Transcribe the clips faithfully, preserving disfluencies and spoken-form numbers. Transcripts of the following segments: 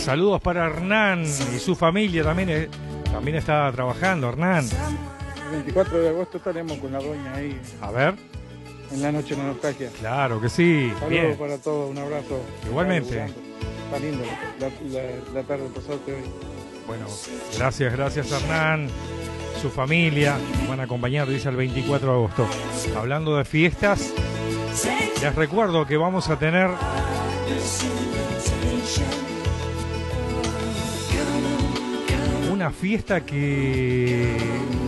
Saludos para Hernán y su familia, también, eh, también está trabajando, Hernán. El veinticuatro de agosto estaremos con la doña ahí. A ver. En la noche de la nostalgia. Claro que sí. Saludos Bien. para todos, un abrazo. Igualmente. Está lindo la, la, la tarde pasada hoy. Bueno, gracias, gracias Hernán, su familia, nos van a acompañar, dice, el veinticuatro de agosto. Hablando de fiestas, les recuerdo que vamos a tener una fiesta que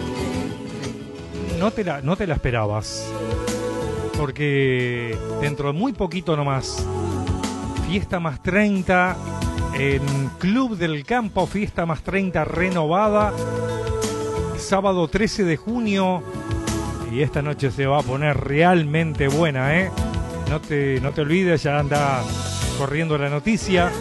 no te la, no te la esperabas, porque dentro de muy poquito nomás, Fiesta Más treinta en Club del Campo, Fiesta Más treinta renovada, sábado trece de junio, y esta noche se va a poner realmente buena, ¿eh? No te, no te olvides, ya anda corriendo la noticia.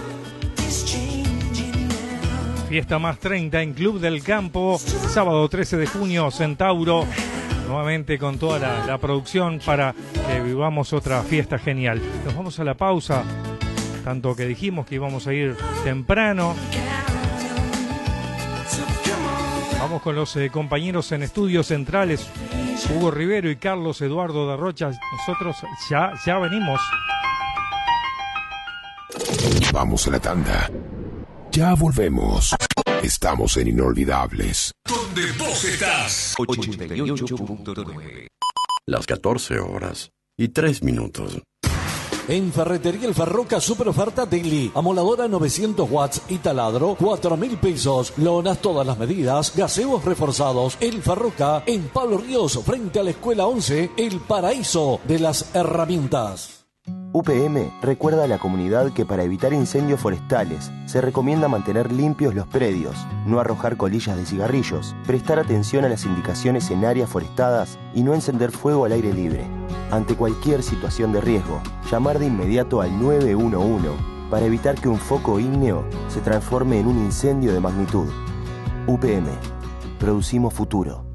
Fiesta Más treinta en Club del Campo, sábado trece de junio, Centauro, nuevamente con toda la, la producción para que vivamos otra fiesta genial. Nos vamos a la pausa. Tanto que dijimos que íbamos a ir temprano. Vamos con los eh, compañeros en estudios centrales, Hugo Rivero y Carlos Eduardo de Rocha. Nosotros ya, ya venimos. Vamos a la tanda. Ya volvemos. Estamos en Inolvidables. ¿Dónde vos estás? ochenta y ocho punto nueve. Las catorce horas y tres minutos. En Ferretería El Farroca, super oferta Daily. Amoladora novecientos watts y taladro, cuatro mil pesos. Lonas todas las medidas, gaseos reforzados. El Farroca, en Pablo Ríos, frente a la Escuela once, el paraíso de las herramientas. U P M recuerda a la comunidad que para evitar incendios forestales se recomienda mantener limpios los predios, no arrojar colillas de cigarrillos, prestar atención a las indicaciones en áreas forestadas y no encender fuego al aire libre. Ante cualquier situación de riesgo, llamar de inmediato al nueve uno uno para evitar que un foco ígneo se transforme en un incendio de magnitud. U P M. Producimos futuro.